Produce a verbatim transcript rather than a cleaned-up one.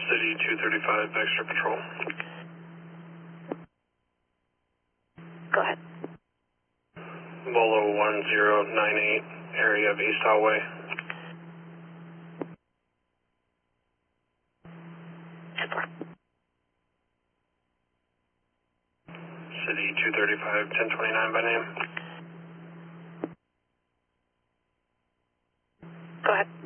City two thirty-five, extra patrol. Go ahead. Bolo one zero nine eight, area of East Hallway. ten four. City two thirty-five, ten twenty-nine by name. Go ahead.